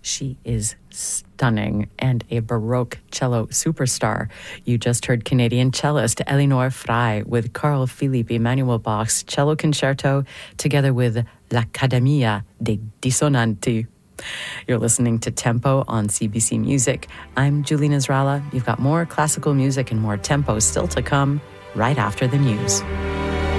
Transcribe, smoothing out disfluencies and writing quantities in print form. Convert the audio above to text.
She is stunning and a Baroque cello superstar. You just heard Canadian cellist Elinor Frey with Carl Philipp Emanuel Bach's Cello Concerto together with L'Accademia dei Dissonanti. You're listening to Tempo on CBC Music. I'm Julie Nasrallah. You've got more classical music and more tempo still to come right after the news.